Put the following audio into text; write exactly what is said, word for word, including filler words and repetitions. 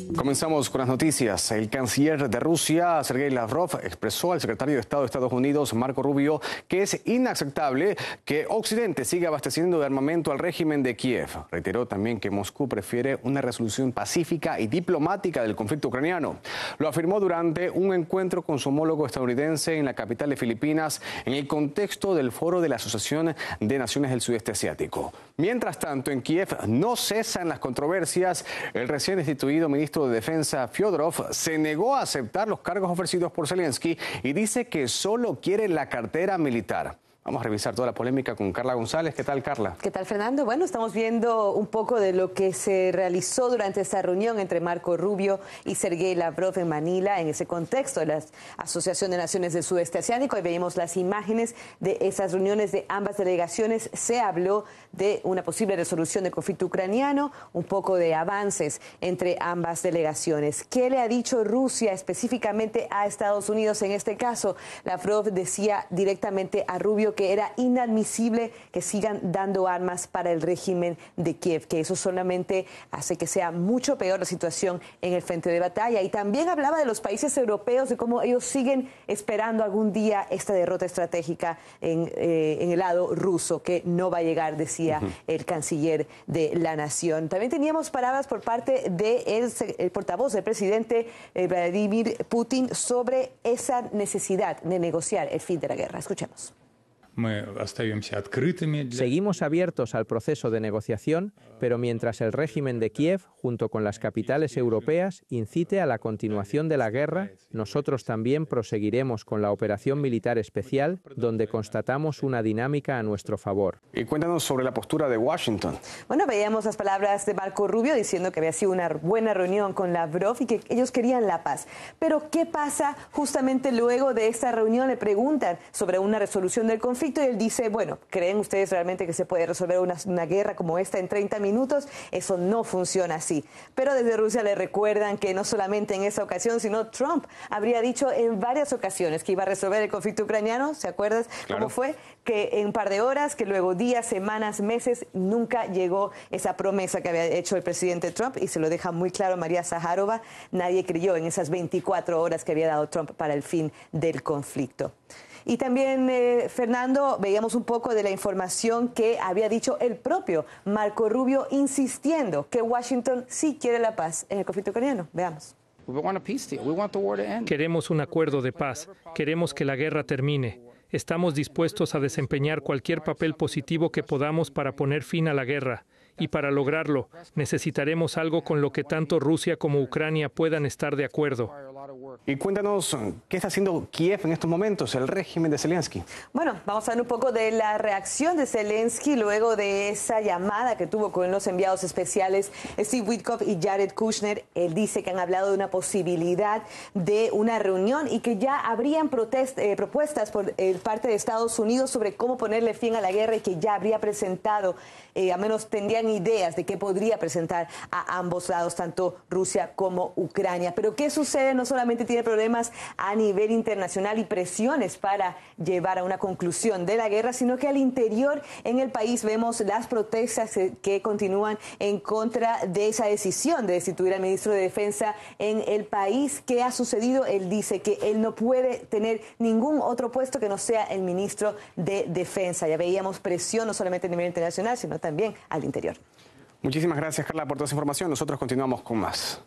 Comenzamos con las noticias. El canciller de Rusia, Sergei Lavrov, expresó al secretario de Estado de Estados Unidos, Marco Rubio, que es inaceptable que Occidente siga abasteciendo de armamento al régimen de Kiev. Reiteró también que Moscú prefiere una resolución pacífica y diplomática del conflicto ucraniano. Lo afirmó durante un encuentro con su homólogo estadounidense en la capital de Filipinas, en el contexto del foro de la Asociación de Naciones del Sudeste Asiático. Mientras tanto, en Kiev no cesan las controversias. El recién destituido ministro de Defensa, Fyodorov, se negó a aceptar los cargos ofrecidos por Zelensky y dice que solo quiere la cartera militar. Vamos a revisar toda la polémica con Carla González. ¿Qué tal, Carla? ¿Qué tal, Fernando? Bueno, estamos viendo un poco de lo que se realizó durante esta reunión entre Marco Rubio y Sergei Lavrov en Manila, en ese contexto de la Asociación de Naciones del Sudeste Asiático. Ahí veíamos las imágenes de esas reuniones de ambas delegaciones. Se habló de una posible resolución del conflicto ucraniano, un poco de avances entre ambas delegaciones. ¿Qué le ha dicho Rusia específicamente a Estados Unidos en este caso? Lavrov decía directamente a Rubio que era inadmisible que sigan dando armas para el régimen de Kiev, que eso solamente hace que sea mucho peor la situación en el frente de batalla. Y también hablaba de los países europeos, de cómo ellos siguen esperando algún día esta derrota estratégica en, eh, en el lado ruso, que no va a llegar, decía uh-huh. el canciller de la nación. También teníamos palabras por parte del de el portavoz del presidente eh, Vladimir Putin sobre esa necesidad de negociar el fin de la guerra. Escuchemos. Seguimos abiertos al proceso de negociación, pero mientras el régimen de Kiev, junto con las capitales europeas, incite a la continuación de la guerra, nosotros también proseguiremos con la operación militar especial, donde constatamos una dinámica a nuestro favor. Y cuéntanos sobre la postura de Washington. Bueno, veíamos las palabras de Marco Rubio diciendo que había sido una buena reunión con Lavrov y que ellos querían la paz. Pero ¿qué pasa justamente luego de esta reunión? Le preguntan sobre una resolución del conflicto. Y él dice, bueno, ¿creen ustedes realmente que se puede resolver una, una guerra como esta en treinta minutos? Eso no funciona así. Pero desde Rusia le recuerdan que no solamente en esa ocasión, sino Trump habría dicho en varias ocasiones que iba a resolver el conflicto ucraniano. ¿Se acuerdas claro. cómo fue? Que en un par de horas, que luego días, semanas, meses, nunca llegó esa promesa que había hecho el presidente Trump, y se lo deja muy claro María Zaharova. Nadie creyó en esas veinticuatro horas que había dado Trump para el fin del conflicto. Y también, eh, Fernando, veíamos un poco de la información que había dicho el propio Marco Rubio, insistiendo que Washington sí quiere la paz en el conflicto ucraniano. Veamos. Queremos un acuerdo de paz. Queremos que la guerra termine. Estamos dispuestos a desempeñar cualquier papel positivo que podamos para poner fin a la guerra. Y para lograrlo, necesitaremos algo con lo que tanto Rusia como Ucrania puedan estar de acuerdo. Y cuéntanos, ¿qué está haciendo Kiev en estos momentos, el régimen de Zelensky? Bueno, vamos a ver un poco de la reacción de Zelensky luego de esa llamada que tuvo con los enviados especiales Steve Witkoff y Jared Kushner. Él dice que han hablado de una posibilidad de una reunión y que ya habrían protest, eh, propuestas por eh, parte de Estados Unidos sobre cómo ponerle fin a la guerra, y que ya habría presentado, eh, a menos tendrían ideas de qué podría presentar a ambos lados, tanto Rusia como Ucrania. Pero ¿qué sucede? No solamente tiene problemas a nivel internacional y presiones para llevar a una conclusión de la guerra, sino que al interior en el país vemos las protestas que continúan en contra de esa decisión de destituir al ministro de Defensa en el país. ¿Qué ha sucedido? Él dice que él no puede tener ningún otro puesto que no sea el ministro de Defensa. Ya veíamos presión no solamente a nivel internacional, sino también al interior. Muchísimas gracias, Carla, por toda esa información. Nosotros continuamos con más.